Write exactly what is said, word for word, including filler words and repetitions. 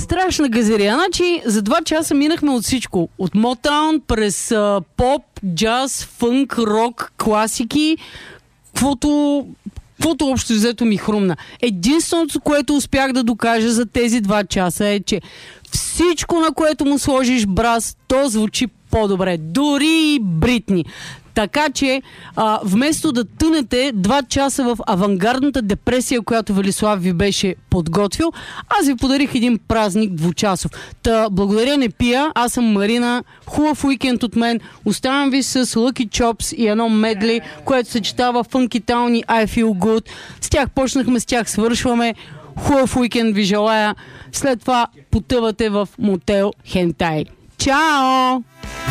Страшна газерия. Значи, за два часа минахме от всичко. От Мотаун през а, поп, джаз, фънк, рок, класики, каквото... Каквото общо взето ми хрумна. Единственото, което успях да докажа за тези два часа е, че всичко, на което му сложиш брас, то звучи по-добре. Дори и Бритни. Така че, а, вместо да тънете два часа в авангардната депресия, която Велислав ви беше подготвил, аз ви подарих един празник двучасов. Та, благодаря, не пия. Аз съм Марина. Хубав уикенд от мен. Оставям ви с Lucky Chops и едно медли, което съчетава Funky Town и I Feel Good. С тях почнахме, с тях свършваме. Хубав уикенд ви желая. След това потъвате в мотел Хентай. Чао!